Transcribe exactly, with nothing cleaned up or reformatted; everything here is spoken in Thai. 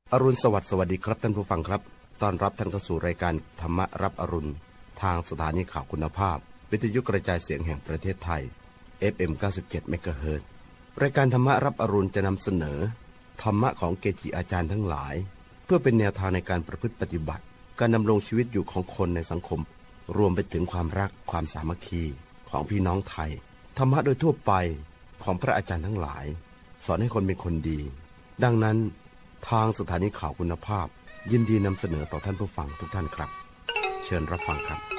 อรุณสวัสดิ์สวัสดีครับท่านผู้ฟังครับต้อนรับท่านเข้าสู่รายการธรรมรับอรุณทางสถานีข่าวคุณภาพวิทยุกระจายเสียงแห่งประเทศไทย เอฟ เอ็ม เก้าสิบเจ็ด เมกะเฮิรตซ์ รายการธรรมรับอรุณจะนำเสนอธรรมะของเกจิอาจารย์ทั้งหลายเพื่อเป็นแนวทางในการประพฤติปฏิบัติการดำรงชีวิตอยู่ของคนในสังคมรวมไปถึงความรักความสามัคคีของพี่น้องไทยธรรมะโดยทั่วไปของพระอาจารย์ทั้งหลายสอนให้คนเป็นคนดีดังนั้นทางสถานีข่าวคุณภาพยินดีนำเสนอต่อท่านผู้ฟังทุกท่านครับเชิญรับฟังครับ